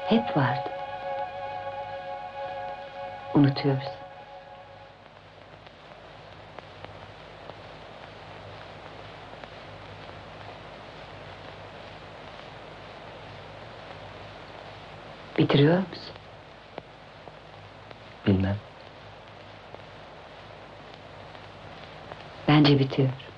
Hep vardı. Unutuyoruz. Bitiriyor musun? Bilmem. Bence bitiyor.